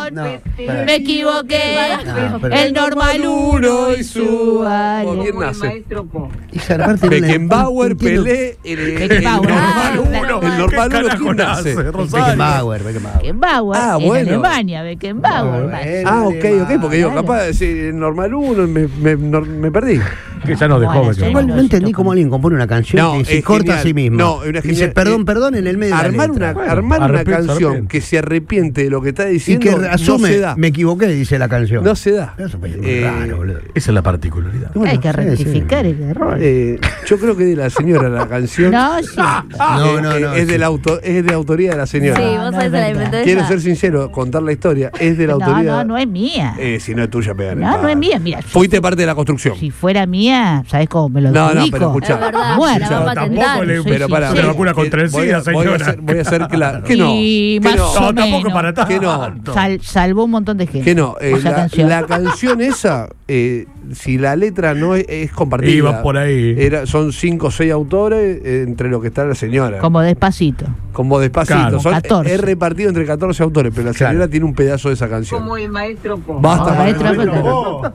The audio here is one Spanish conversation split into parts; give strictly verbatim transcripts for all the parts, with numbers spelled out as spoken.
No, Me equivoqué. No, pero- El normal uno y su Ale. ¿Quién nace? Esa parte no la- Beckenbauer, entiendo. Pelé, el, el, el Beckenbauer. normal Ah, uno. El normal ¿Qué uno, carajo ¿quién nace? nace, Rosario? Beckenbauer, Beckenbauer. Beckenbauer. Ah, en bueno. Alemania, Beckenbauer. Bueno, Ah, ok, ok, porque yo Claro. capaz de decir normal uno, me, me, no- me perdí. Que ya nos dejó. Bueno, Beckenbauer. Igual no entendí cómo alguien compone una canción No, que se es corta genial. a sí misma. No, una Y dice genial- perdón, eh, perdón en el medio de Armar la una, letra. Bueno, armar una arrepiento, canción arrepiento. que se arrepiente de lo que está Y diciendo que asume, no se da. me equivoqué, dice la canción. No se da. Eso es muy Eh, raro, boludo. Esa es la particularidad. Bueno, Hay que sí, rectificar sí. el error. Eh, yo creo que de la señora la canción. No, sí. No, no, eh, no. es, sí. de la auto, es de autoría de la señora. Sí, No, vos no sabés es se la verdad. inventó Quiero ella. ser sincero, contar la historia es de la No, autoría. no, no es mía. Eh, si no es tuya, pegan. No, no es mía. Mira, Fuiste parte de la construcción. si fuera mía, ¿sabes cómo me lo No, no, adjudico? pero escuchá. Es verdad, Bueno, la va a tampoco patentar. le- Soy Pero para, sincera. Una vacuna contra el voy a- SIDA, voy a señora. hacer- Voy a hacer claro. Que no. Y Que más no. o No, tampoco menos. para tanto. Que no. Sal- salvó un montón de gente. Que no. eh, esa la, canción. la canción esa, eh, si la letra no es, es compartida. Iba por ahí. Era, son cinco o seis autores, eh, entre los que está la señora. Como Despacito. Como despacito. Claro. Son, catorce. es repartido entre catorce autores, pero la Claro. señora tiene un pedazo de esa canción. Como el maestro Po. Basta, Oh, maestro. maestro,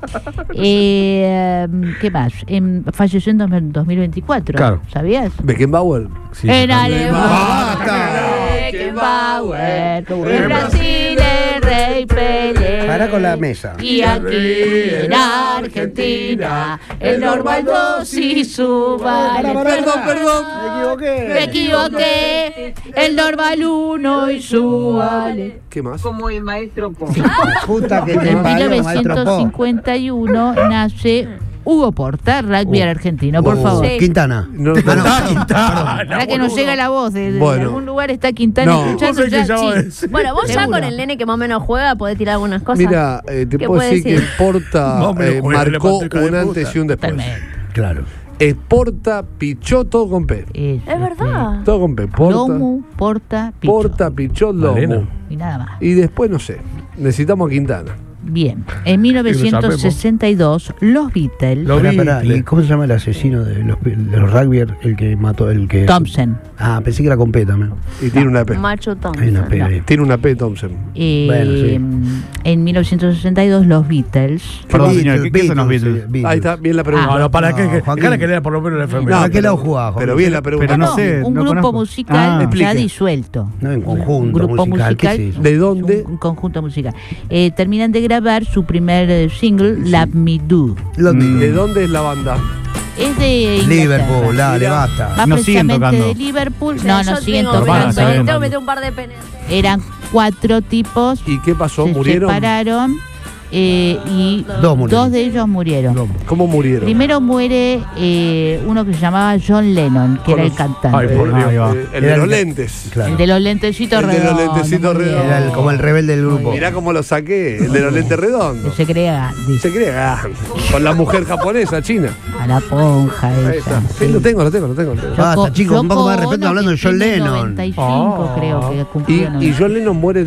Eh, ¿Qué más? Em, falleció en dos mil- dos mil veinticuatro. Claro. ¿Sabías? Beckenbauer. Sí, En sí. Alemania. ¡Basta! Beckenbauer. En Brasil el rey Pelé. Pará con la mesa. Y aquí en Argentina el normal dos y su vale. Perdón, perdón. Me equivoqué. Me equivoqué. El normal uno y su vale. ¿Qué más? Como el maestro Po. La puta que te En parió, mil maestro Po. novecientos cincuenta y uno nace Hugo Porta, rugby argentino, por Uh, favor. Sí. Quintana. No, Ah, no. Ah, Quintana, Para que nos boludo. llega la voz de, de Bueno. algún lugar está Quintana No. escuchando. Vos sabés que ya, ya va a sí. decir. Bueno, vos ya Seguro. con el nene que más o menos juega podés tirar algunas cosas. Mira, eh, te ¿Qué puedo puede decir que decir? Porta No me lo eh, juegues, marcó le maté, un de antes puta. y un después. Totalmente. Claro. Porta, pichó, todo con P. Es, Es verdad. Todo con P. Porta, Lomu, Porta, Picho. Porta, pichó, Malena. lomo. Y nada más. Y después, no sé, necesitamos a Quintana. Bien. En mil novecientos sesenta y dos, los Beatles. Lo Pará, vi. pará, ¿y cómo se llama el asesino de los, de los rugby? El que mató, el que... Thompson. Ah, pensé que era con P también. Y tiene una P. Macho Tom. Hay una P ahí. Tiene una P, Thompson. Eh, Bueno, sí. En mil novecientos sesenta y dos, los Beatles. Perdón, Beatles, señor, ¿qué- qué son los Beatles, Beatles? Beatles. Ahí está, bien la pregunta. No, no, ¿para No, qué? que- Joaquín. Dejala que lea por lo menos la enfermedad. No, ¿a pero- qué lado jugaba, Joaquín? Pero bien la pregunta. Pero no sé, un no grupo conozco. musical Ah. ya Explique. disuelto. No, en conjunto Un grupo musical, musical. ¿qué es eso? ¿De dónde? Un, un conjunto musical. Eh, terminan de grabar su primer eh, single, Love Me Do. Lo digo. ¿De dónde es la banda? Es de Inglaterra. Liverpool, dale, Mira. basta. Más No siguen precisamente tocando. de Liverpool. Sí, No, yo no siguen tengo, Urbana, tocando. está bien. tengo que meter un par de penes. Eran cuatro tipos. ¿Y qué pasó? Se ¿Murieron? separaron eh, y Dos murieron. dos de ellos murieron. ¿Cómo murieron? Primero muere eh, uno que se llamaba John Lennon, que era el cantante. Ay, por Dios. Ahí va. Eh, el de Era los el que- lentes. Claro. El de los lentecitos El de los redondos. lentecitos muy bien. redondos. Era el- como el rebelde del grupo. Mirá cómo lo saqué, el de los lentes redondos. Se crea Gandhi. Se cree ah, con la mujer japonesa, china. A la ponja Ahí esa. está. Sí, lo tengo, lo tengo, lo tengo. lo tengo. Basta, Yoko- chicos, un poco más de Yoko respeto Ono, hablando de que John tiene Lennon. noventa y cinco Oh. creo que Y, cumplió. y John Lennon muere